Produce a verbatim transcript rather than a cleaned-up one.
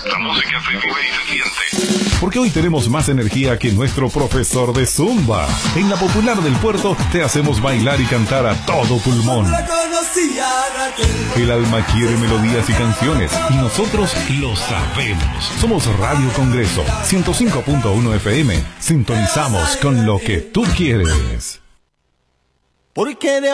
Esta música se vive y se siente. Porque hoy tenemos más energía que nuestro profesor de Zumba. En la Popular del Puerto te hacemos bailar y cantar a todo pulmón. El alma quiere melodías y canciones y nosotros lo sabemos. Somos Radio Congreso ciento cinco punto uno F M. Sintonizamos con lo que tú quieres. Porque de